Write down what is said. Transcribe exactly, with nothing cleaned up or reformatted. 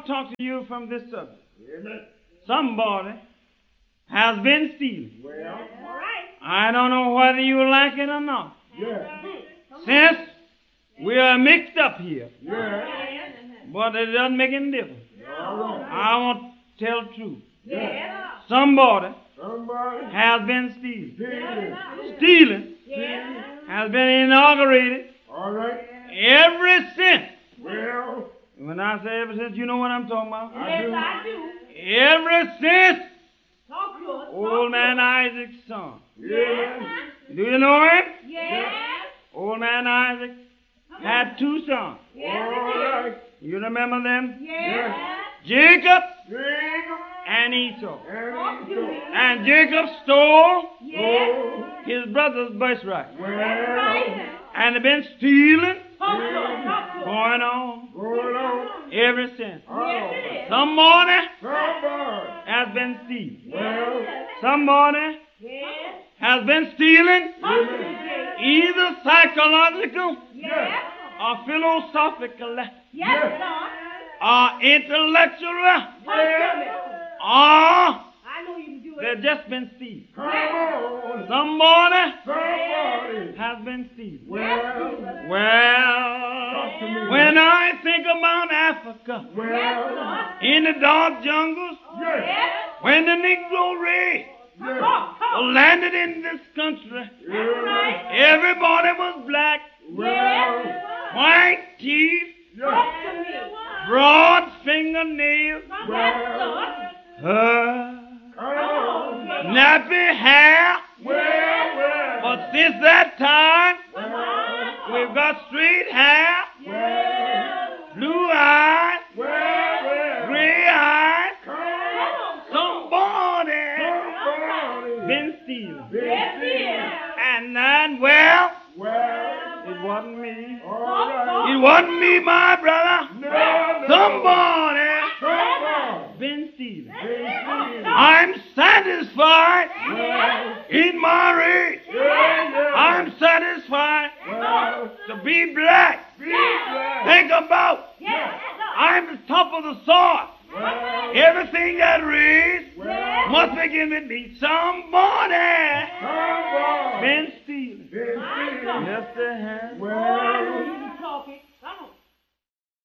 want to talk to you from this subject. Amen. Somebody has been stealing. Well, I don't know whether you like it or not. yeah. Since we are mixed up here, Yeah. but it doesn't make any difference. All right. I want to tell the truth. Yeah. Somebody Somebody has been stealing. stealing. Stealing Stealing. has been inaugurated All right. ever since. Well, When I say ever since, you know what I'm talking about. I do. I do. Ever since Talk to us. old man Isaac's son. Yeah. Do you know him? Yes. Old man Isaac had two sons. All right. You remember them? Yes. Jacob Jacob and Esau. Talk and to Esau. me. And Jacob stole Yes. Oh, his brother's birthright. well, And they've been stealing Talk to us. Talk to us. going on going on. ever since. Oh, Somebody somebody. has been stealing. Well, Somebody Yes. has been stealing Talk to me. either psychological Yes. or philosophical Yes, Lord. or intellectual Talk to me. or I know you can do it. they've just been stealing. come on. Somebody Somebody. has been stealing. Well, Well, talk to me. when I think about Africa, Well, in the dark jungles, yes. Yes. when the Negro race Yes. Talk, talk. landed in this country, Yes. everybody was black, Well, white teeth, yes. Talk to me. broad fingernails, Yes, Lord. uh, Come on. nappy hair. Well, well. But since that time, Well, we've got straight hair, well, blue eyes, well, well. gray eyes. Come on. Somebody Somebody. been stealing. Yes, yes. And then, well, Well, it wasn't me. all right. It wasn't me, my brother. No, no. Somebody Somebody. been stealing. Been stealing. I'm satisfied Well, in my race. yeah, yeah. I'm satisfied Well, to be black. be glad. Think about, Yes. I'm the top of the sort. Well, Everything that raised well, must begin with me. Somebody somebody. been stealing. Been stealing. Yes, they have. Well,